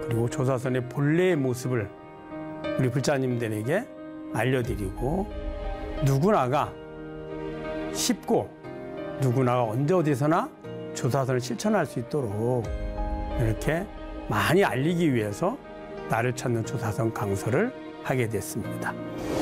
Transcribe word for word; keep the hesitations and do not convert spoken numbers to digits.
그리고 조사선의 본래의 모습을 우리 불자님들에게 알려드리고 누구나가 쉽고 누구나가 언제 어디서나 조사선을 실천할 수 있도록 이렇게 많이 알리기 위해서 나를 찾는 조사선 강서를 하게 됐습니다.